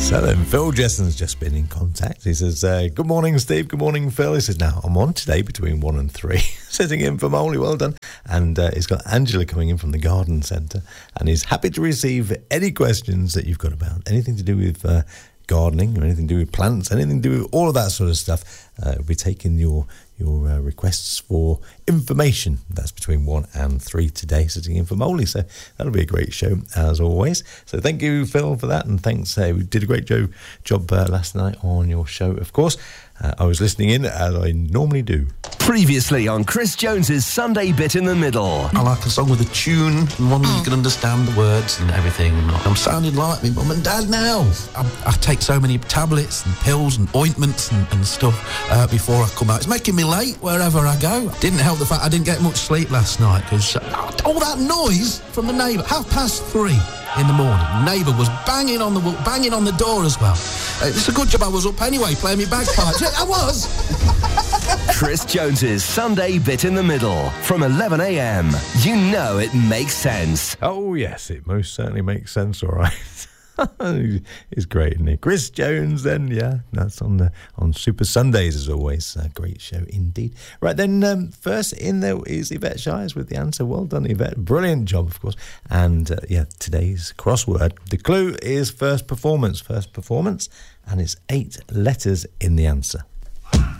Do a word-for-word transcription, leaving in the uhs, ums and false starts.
So then, Phil Jessen's just been in contact. He says, uh, good morning, Steve. Good morning, Phil. He says, now, I'm on today between one and three, sitting in for Molly. Well done. And uh, he's got Angela coming in from the garden centre, and he's happy to receive any questions that you've got about anything to do with uh, gardening or anything to do with plants, anything to do with all of that sort of stuff. Uh, we'll be taking your your uh, requests for information. That's between one and three today, sitting in for Molly. So that'll be a great show, as always. So thank you, Phil, for that. And thanks, uh, we did a great job, job uh, last night on your show, of course. Uh, I was listening in, as I normally do. Previously on Chris Jones's Sunday Bit in the Middle. I like a song with a tune, and one you can understand the words and everything. I'm sounding like me mum and dad now. I, I take so many tablets and pills and ointments and, and stuff uh, before I come out. It's making me late wherever I go. Didn't help the fact I didn't get much sleep last night, because uh, all that noise from the neighbour, half past three in the morning, neighbour was banging on the banging on the door as well. Uh, it's a good job I was up anyway, playing me bagpipes. Yeah, I was. Chris Jones's Sunday Bit in the Middle from eleven a.m. You know it makes sense. Oh, yes, it most certainly makes sense, all right. He's great, isn't he? Chris Jones, then, yeah, that's on the on Super Sundays, as always. A great show indeed. Right, then, um, first in there is Yvette Shires with the answer. Well done, Yvette. Brilliant job, of course. And, uh, yeah, today's crossword. The clue is first performance. First performance, and it's eight letters in the answer.